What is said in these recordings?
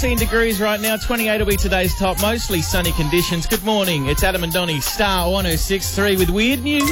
18 degrees right now, 28 will be today's top, mostly sunny conditions. Good morning, it's Adam and Donny, Star 106.3 with weird news.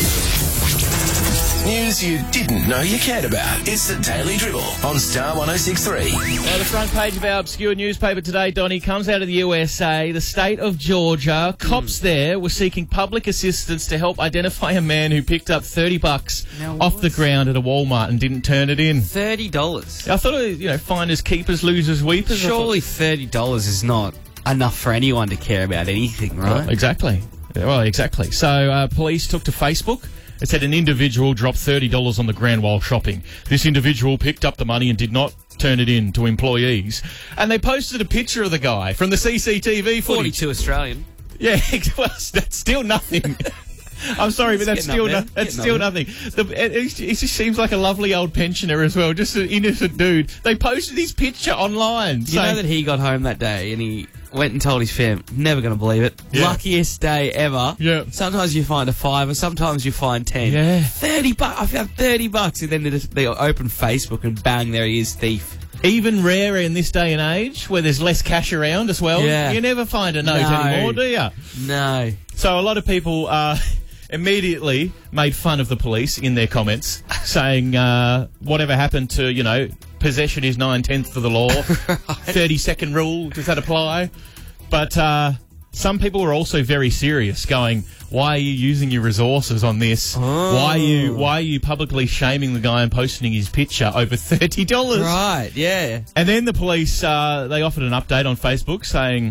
News you didn't know you cared about. It's the Daily Dribble on Star 106.3. Now, the front page of our obscure newspaper today, Donny, comes out of the USA. The state of Georgia. Cops there were seeking public assistance to help identify a man who picked up $30 off the ground at a Walmart and didn't turn it in. $30? I thought it was, finders keepers, losers weepers. Surely $30 is not enough for anyone to care about anything, right? Well, exactly. Well, exactly. So police took to Facebook. It said an individual dropped $30 on the ground while shopping. This individual picked up the money and did not turn it in to employees. And they posted a picture of the guy from the CCTV footage. 42 Australian. Yeah, well, that's still nothing. I'm sorry, but that's still nothing. He just seems like a lovely old pensioner as well, just an innocent dude. They posted his picture online. You know that he got home that day and he went and told his fam, never going to believe it. Yeah. Luckiest day ever. Yeah. Sometimes you find a $5, sometimes you find 10. Yeah. $30. I found $30, and then they open Facebook and bang, there he is, thief. Even rarer in this day and age, where there's less cash around as well. Yeah. You never find a note anymore, do you? No. So a lot of people immediately made fun of the police in their comments, saying whatever happened to, possession is 9/10 of the law, 30-second rule, does that apply? But some people were also very serious, going, why are you using your resources on this? Oh. Why are you publicly shaming the guy and posting his picture over $30? Right, yeah. And then the police, they offered an update on Facebook saying,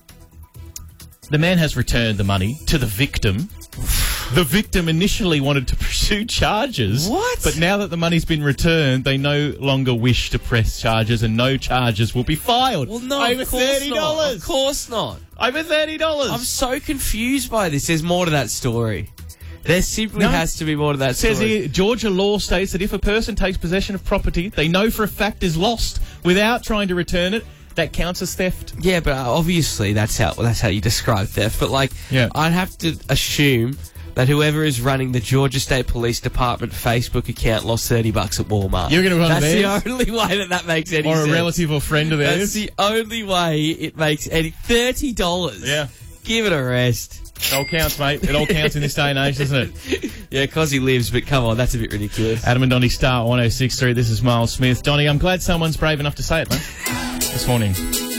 the man has returned the money to the victim. The victim initially wanted to pursue charges. What? But now that the money's been returned, they no longer wish to press charges and no charges will be filed. Well, no, over of course $30. not. Of course not. Over $30. I'm so confused by this. There's more to that story. There simply has to be more to that story. It says here, Georgia law states that if a person takes possession of property they know for a fact is lost without trying to return it, that counts as theft. Yeah, but obviously that's how you describe theft. But I'd have to assume that whoever is running the Georgia State Police Department Facebook account lost $30 at Walmart. You're going to run theirs? That's the only way that makes any sense. Or a relative or friend of theirs? That's the only way it makes any... $30. Yeah. Give it a rest. It all counts, mate. It all counts in this day and age, doesn't it? Yeah, because he lives, but come on, that's a bit ridiculous. Adam and Donny, Star 106.3. This is Miles Smith. Donny, I'm glad someone's brave enough to say it, mate, this morning.